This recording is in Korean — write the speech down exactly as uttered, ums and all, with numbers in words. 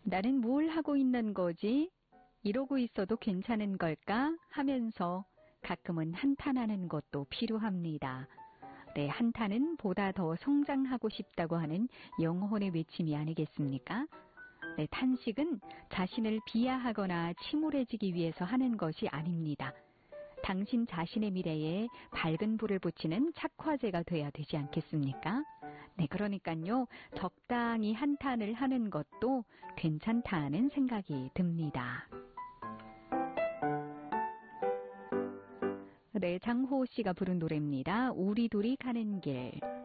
나는 뭘 하고 있는 거지? 이러고 있어도 괜찮은 걸까? 하면서 가끔은 한탄하는 것도 필요합니다. 네, 한탄은 보다 더 성장하고 싶다고 하는 영혼의 외침이 아니겠습니까? 네, 탄식은 자신을 비하하거나 침울해지기 위해서 하는 것이 아닙니다. 당신 자신의 미래에 밝은 불을 붙이는 착화제가 돼야 되지 않겠습니까? 네, 그러니까요, 적당히 한탄을 하는 것도 괜찮다는 생각이 듭니다. 네, 장호호 씨가 부른 노래입니다. 우리 둘이 가는 길.